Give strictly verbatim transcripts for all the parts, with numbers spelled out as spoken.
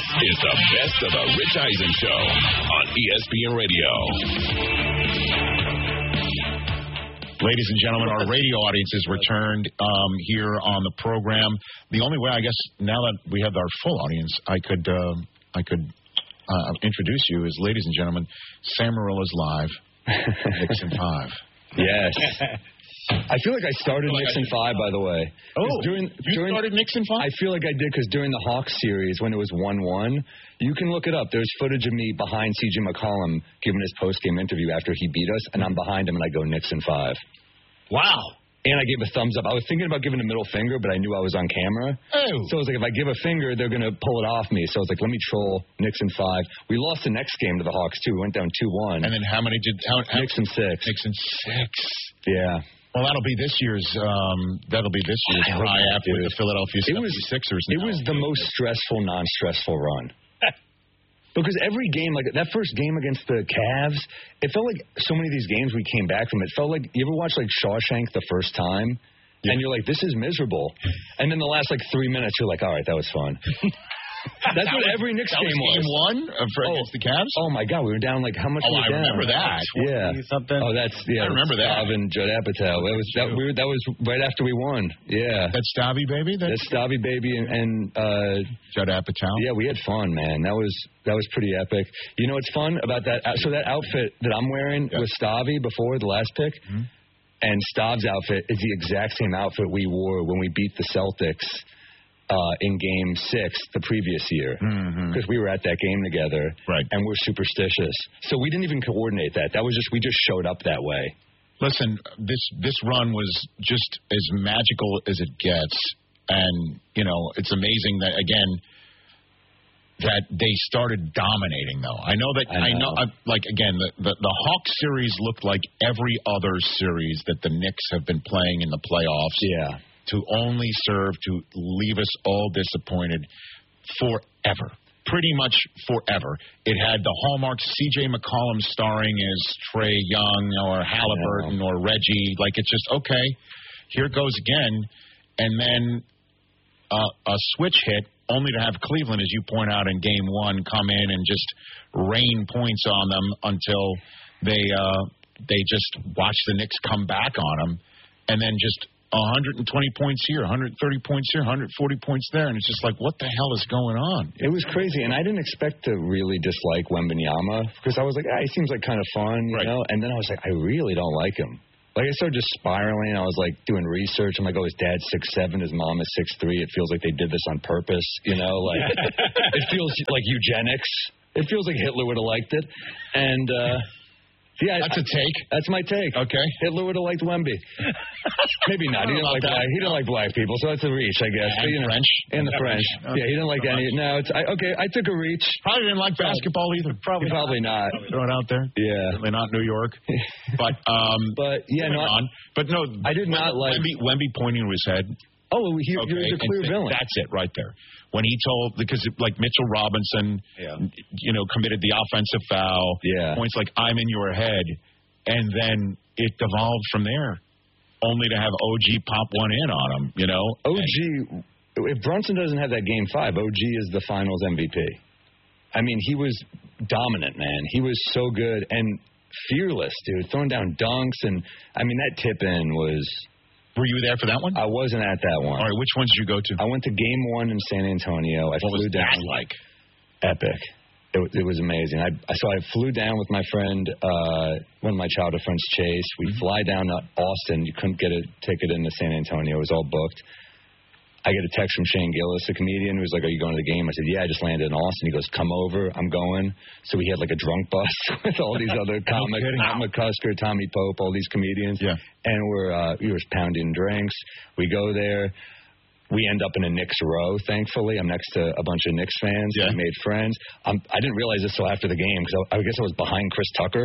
is the best of the Rich Eisen Show on E S P N Radio. Ladies and gentlemen, our radio audience is returned um, here on the program. The only way, I guess, now that we have our full audience, I could uh, I could uh, introduce you as, ladies and gentlemen, Sam Marilla's Live, Nixon five. Yes. I feel like I started like Nixon I five, by the way. Oh, during, you during, started Nixon five? I feel like I did because during the Hawks series, when it was one one, you can look it up. There's footage of me behind C J McCollum giving his post-game interview after he beat us, and I'm behind him, and I go Nixon five. Wow. And I gave a thumbs up. I was thinking about giving a middle finger, but I knew I was on camera. Oh. So I was like, if I give a finger, they're going to pull it off me. So I was like, let me troll Nixon five. We lost the next game to the Hawks, too. We went down two one. And then how many did... How, how, Nixon six. Nixon six. Yeah. Well, that'll be this year's. Um, that'll be this year's try after the Philadelphia seventy-sixers. It was the most stressful, non-stressful run. Because every game, like that first game against the Cavs, it felt like so many of these games we came back from. It felt like you ever watch like Shawshank the first time, yeah. and you're like, this is miserable, and then the last like three minutes, you're like, all right, that was fun. That's that what was, every Knicks that game was. Game was. one uh, for oh, against the Cavs? Oh, my God. We were down like how much oh, were we I down? remember that. Yeah. Something. Oh, that's, yeah. I remember that. Stav and Judd Apatow. That was, that, we were, that was right after we won. Yeah. That's Stabby Baby? That's, that's Stabby Baby and, and uh, Judd Apatow? Yeah, we had fun, man. That was that was pretty epic. You know what's fun about that? So that outfit that I'm wearing yeah. was Stabby before the last pick. Mm-hmm. And Stav's outfit is the exact same outfit we wore when we beat the Celtics Uh, in Game Six the previous year, because mm-hmm. we were at that game together, right? And we're superstitious, so we didn't even coordinate that. That was just we just showed up that way. Listen, this this run was just as magical as it gets, and you know it's amazing that again that they started dominating. Though I know that I know, I know I, like again the, the the Hawks series looked like every other series that the Knicks have been playing in the playoffs. Yeah. To only serve to leave us all disappointed forever. Pretty much forever. It had the hallmarks, C J McCollum starring as Trae Young or Halliburton yeah. or Reggie. Like, it's just, okay, here it goes again. And then uh, a switch hit, only to have Cleveland, as you point out in game one, come in and just rain points on them until they uh, they just watch the Knicks come back on them. And then just one hundred twenty points here, one hundred thirty points here, one hundred forty points there, and it's just like, what the hell is going on? It was crazy, and I didn't expect to really dislike Wembanyama because I was like, ah, he seems like kind of fun, you right. know? And then I was like, I really don't like him. Like, I started just spiraling. I was, like, doing research. I'm like, oh, his dad's six seven, his mom is six three. It feels like they did this on purpose, you know? Like, it feels like eugenics. It feels like Hitler would have liked it. And, uh... Yeah, that's a take. That's my take. Okay. Hitler would have liked Wemby. Maybe not. He didn't like black. He didn't like black people, so that's a reach, I guess. And but, you know, French. And the French. Okay. Yeah, he didn't like any. No, it's I, okay. I took a reach. Probably didn't like basketball either. Probably. Probably not. not. Throw it out there. Yeah. Certainly not New York. But um. But yeah, no. On. But no. I did not Wemby, like Wemby, Wemby pointing to his head. Oh, he, okay. he was a clear and, villain. That's it right there. When he told, because like Mitchell Robinson, yeah. you know, committed the offensive foul. Yeah. Points like, I'm in your head. And then it devolved from there, only to have O G pop one in on him, you know? O G, if Brunson doesn't have that game five, O G is the finals M V P. I mean, he was dominant, man. He was so good and fearless, dude, throwing down dunks. And, I mean, that tip-in was... Were you there for that one? I wasn't at that one. All right, which ones did you go to? I went to game one in San Antonio. I what flew was down. that like? Epic. It, it was amazing. I, so I flew down with my friend, uh, one of my childhood friends, Chase. We mm-hmm. fly down to Austin. You couldn't get a ticket into San Antonio. It was all booked. I get a text from Shane Gillis, a comedian, who's like, are you going to the game? I said, yeah, I just landed in Austin. He goes, come over. I'm going. So we had like a drunk bus with all these other comics, Matt McCusker, Tommy Pope, all these comedians. Yeah. And we're, uh, we were pounding drinks. We go there. We end up in a Knicks row, thankfully. I'm next to a bunch of Knicks fans. Yeah. We made friends. Um, I didn't realize this till after the game because I, I guess I was behind Chris Tucker.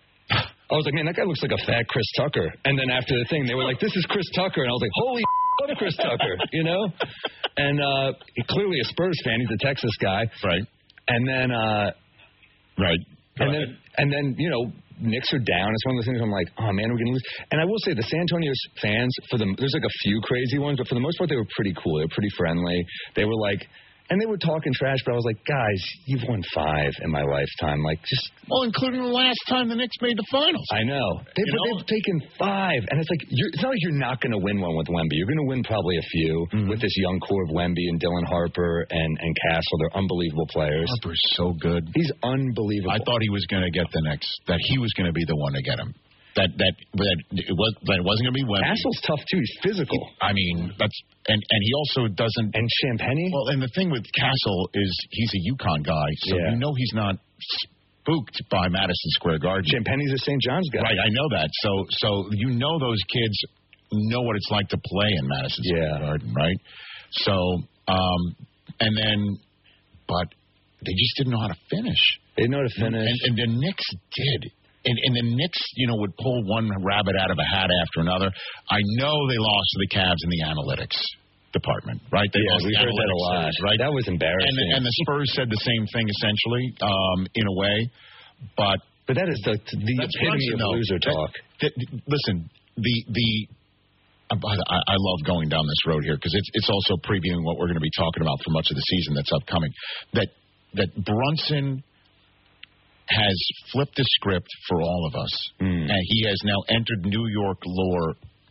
I was like, man, that guy looks like a fat Chris Tucker. And then after the thing, they were like, this is Chris Tucker. And I was like, holy love Chris Tucker, you know? And uh, clearly a Spurs fan. He's a Texas guy. Right. And then... Uh, right. And then, and then, you know, Knicks are down. It's one of those things I'm like, oh, man, we're going to lose. And I will say the San Antonio fans, for them, there's like a few crazy ones, but for the most part, they were pretty cool. They were pretty friendly. They were like, And they were talking trash, but I was like, guys, you've won five in my lifetime. Like, just... Well, including the last time the Knicks made the finals. I know. They've, you know? they've taken five. And it's like, you're, it's not like you're not going to win one with Wemby. You're going to win probably a few mm-hmm. with this young core of Wemby and Dylan Harper and, and Castle. They're unbelievable players. Harper's so good. He's unbelievable. I thought he was going to get the Knicks, that he was going to be the one to get him. That that that it was that it wasn't going to be Wemby. Castle's tough too. He's physical. I mean, that's and and he also doesn't. And Champagny. Well, and the thing with Castle is he's a UConn guy, so yeah. you know he's not spooked by Madison Square Garden. Champagny's a Saint John's guy. Right, I know that. So so you know those kids know what it's like to play in Madison Square yeah. Garden, right? So um, and then, but they just didn't know how to finish. They didn't know how to finish, and, and the Knicks did. And, and the Knicks, you know, would pull one rabbit out of a hat after another. I know they lost to the Cavs in the analytics department, right? They yeah, lost we the heard that a lot. Series, right? That was embarrassing. And the, and the Spurs said the same thing, essentially, um, in a way. But but that is the the epitome of loser talk. That, that, listen, the the I, I love going down this road here because it's it's also previewing what we're going to be talking about for much of the season that's upcoming. That that Brunson has flipped the script for all of us, mm. and he has now entered New York lore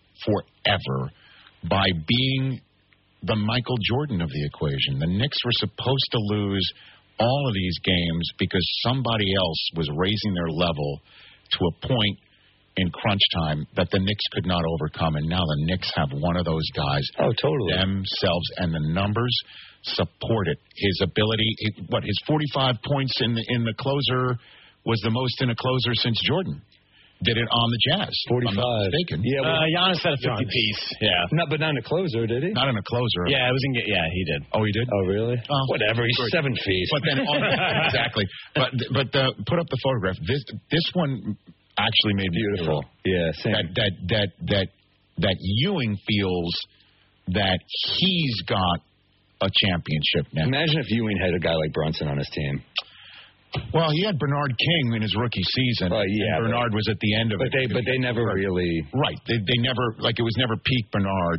forever by being the Michael Jordan of the equation. The Knicks were supposed to lose all of these games because somebody else was raising their level to a point in crunch time that the Knicks could not overcome, and now the Knicks have one of those guys. Oh, totally. Themselves, and the numbers support it. His ability, what, his forty-five points in the in the closer was the most in a closer since Jordan did it on the Jazz. forty-five. If I'm not mistaken. Yeah, well, uh, Giannis had a fifty-piece. Yeah. Not, but not in a closer, did he? Not in a closer. Yeah, it was in. Yeah, he did. Oh, he did? Oh, really? Oh, whatever. He's sure. seven feet. But then, on, exactly. But but uh, put up the photograph. This this one actually made me beautiful. feel Yeah, same. That that that that that Ewing feels that he's got a championship now. Imagine if Ewing had a guy like Brunson on his team. Well, he had Bernard King in his rookie season. Uh, yeah, and Bernard but, was at the end of but it. They, but they never really... Right. They, they never, like, it was never peak Bernard.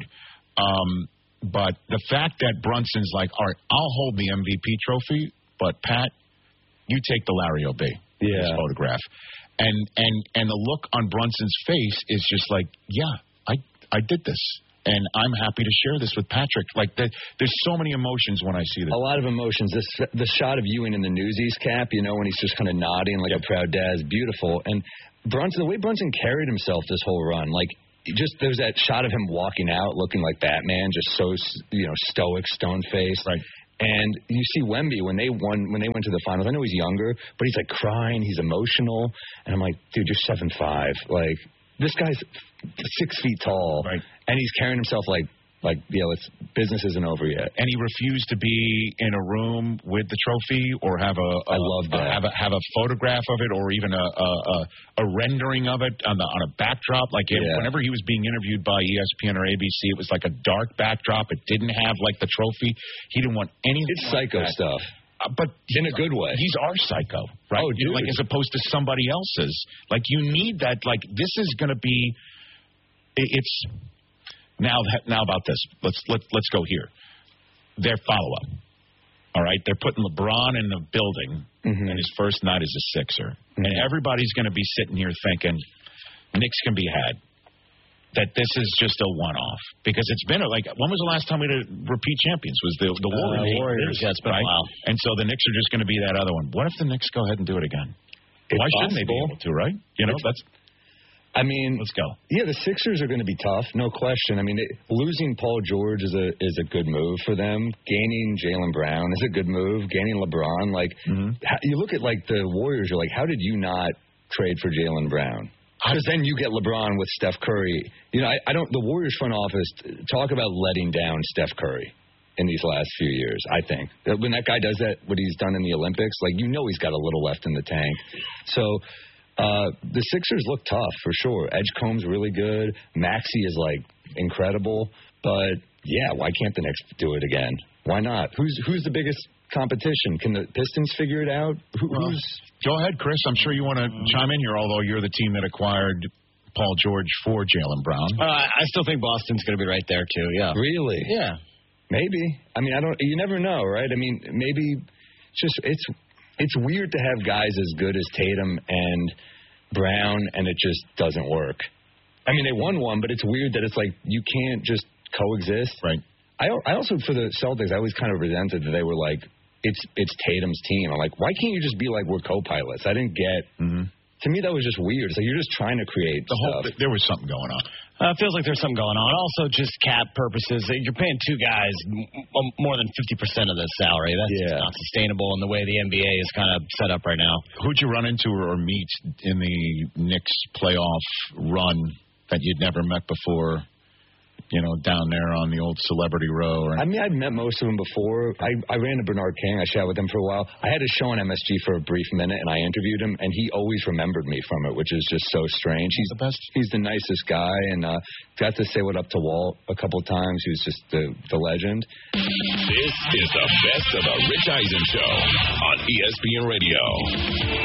Um, but the fact that Brunson's like, all right, I'll hold the M V P trophy, but, Pat, you take the Larry O'B. Yeah. This photograph. And, and, and the look on Brunson's face is just like, yeah, I, I did this. And I'm happy to share this with Patrick. Like, the, there's so many emotions when I see this. A lot of emotions. This, the shot of Ewing in the Newsies cap, you know, when he's just kind of nodding like a proud dad, is beautiful. And Brunson, the way Brunson carried himself this whole run, like, just there's that shot of him walking out looking like Batman, just so, you know, stoic, stone-faced. Right. And you see Wemby when they won, when they went to the finals. I know he's younger, but he's like crying, he's emotional, and I'm like, dude, you're seven five. Like, this guy's six feet tall, right? And he's carrying himself like, like, yeah, let's, business isn't over yet. And he refused to be in a room with the trophy or have a, a I love that. A, have a have a photograph of it or even a a, a, a rendering of it on the on a backdrop. Like it, yeah. whenever he was being interviewed by E S P N or A B C, it was like a dark backdrop. It didn't have like the trophy. He didn't want anything. It's like psycho that. stuff. Uh, but in a good way. He's our psycho, right? Oh, dude. Like as opposed to somebody else's. Like you need that. Like this is going to be. It, it's now. Now about this. Let's let let's go here. Their follow up. All right, they're putting LeBron in the building, mm-hmm. and his first night is a Sixer, mm-hmm. and everybody's going to be sitting here thinking, Knicks can be had. That this is just a one-off because it's been a, like when was the last time we had repeat champions? Was the the Warriors? Uh, Warriors. Yeah, it's been right? a while. And so the Knicks are just going to be that other one. What if the Knicks go ahead and do it again? It's Why shouldn't possible. they be able to? Right? You know, It's, that's. I mean, let's go. Yeah, the Sixers are going to be tough, no question. I mean, it, losing Paul George is a is a good move for them. Gaining Jaylen Brown is a good move. Gaining LeBron, like mm-hmm. how, you look at like the Warriors, you're like, how did you not trade for Jaylen Brown? Because then you get LeBron with Steph Curry. You know, I, I don't. The Warriors front office talk about letting down Steph Curry in these last few years. I think when that guy does that, what he's done in the Olympics, like you know, he's got a little left in the tank. So uh, the Sixers look tough for sure. Edgecombe's really good. Maxey is like incredible. But yeah, why can't the Knicks do it again? Why not? Who's who's the biggest competition? Can the Pistons figure it out? Who, well, who's go ahead, Chris. I'm sure you want to chime in here, although you're the team that acquired Paul George for Jaylen Brown. Uh, I still think Boston's going to be right there, too, yeah. Really? Yeah. Maybe. I mean, I don't. You never know, right? I mean, maybe just it's it's weird to have guys as good as Tatum and Brown, and it just doesn't work. I mean, they won one, but it's weird that it's like you can't just coexist. Right. I I also for the Celtics, I always kind of resented that they were like, it's it's Tatum's team. I'm like, why can't you just be like we're co-pilots? I didn't get. Mm-hmm. To me, that was just weird. It's like you're just trying to create the whole. stuff. There was something going on. Uh, feels like there's something going on. Also, just cap purposes. You're paying two guys m- more than fifty percent of the salary. That's Yeah. just not sustainable in the way the N B A is kind of set up right now. Who'd you run into or meet in the Knicks playoff run that you'd never met before? You know, down there on the old Celebrity Row. Or... I mean, I'd met most of them before. I, I ran to Bernard King. I chatted with him for a while. I had a show on M S G for a brief minute, and I interviewed him, and he always remembered me from it, which is just so strange. He's the best. He's the nicest guy, and uh, got to say what up to Walt a couple of times. He was just the, the legend. This is the best of the Rich Eisen Show on E S P N Radio.